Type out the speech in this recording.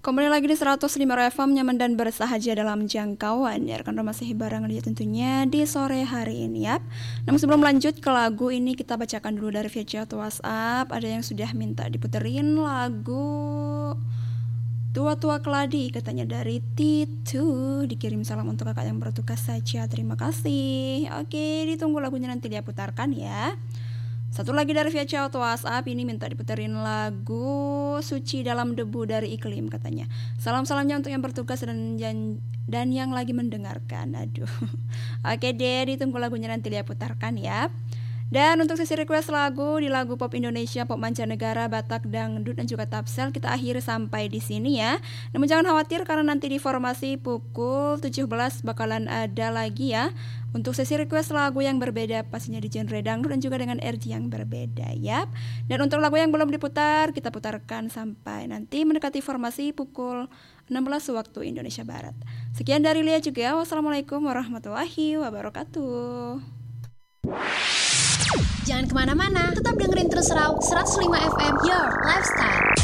Kembali lagi di 105 FM, nyaman dan bersahaja dalam jangkauan. Ya, rekan masih bareng dia tentunya di sore hari ini ya. Namun sebelum lanjut ke lagu ini, kita bacakan dulu dari via chat WhatsApp. Ada yang sudah minta diputerin lagu Tua-tua Keladi, katanya dari Titu. Dikirim salam untuk kakak yang bertugas saja. Terima kasih. Oke, ditunggu lagunya, nanti dia putarkan ya. Satu lagi dari via chat WhatsApp, ini minta diputerin lagu Suci Dalam Debu dari Iklim, katanya. Salam-salamnya untuk yang bertugas dan yang lagi mendengarkan. Aduh. Oke deh, ditunggu lagunya, nanti dia putarkan ya. Dan untuk sesi request lagu di lagu pop Indonesia, pop mancanegara, Batak, dangdut dan juga tapsel, kita akhiri sampai di sini ya. Namun jangan khawatir karena nanti di formasi pukul 17 bakalan ada lagi ya. Untuk sesi request lagu yang berbeda, pastinya di genre dangdut dan juga dengan RG yang berbeda ya. Dan untuk lagu yang belum diputar, kita putarkan sampai nanti mendekati formasi pukul 16 waktu Indonesia Barat. Sekian dari Lia juga. Wassalamualaikum warahmatullahi wabarakatuh. Jangan kemana-mana, tetap dengerin terus Raw 105 FM Your Lifestyle.